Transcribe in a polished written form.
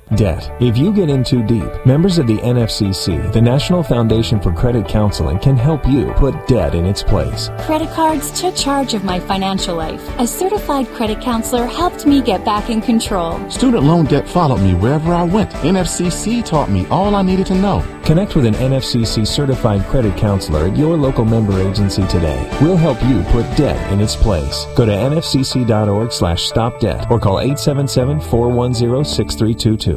Debt. If you get in too deep, members of the NFCC, the National Foundation for Credit Counseling, can help you put debt in its place. Credit cards took charge of my financial life. A certified credit counselor helped me get back in control. Student loan debt followed me wherever I went. NFCC taught me all I needed to know. Connect with an NFCC certified credit counselor at your local member agency today. We'll help you put debt in its place. Go to nfcc.org/stopdebt or call 877-410-6322.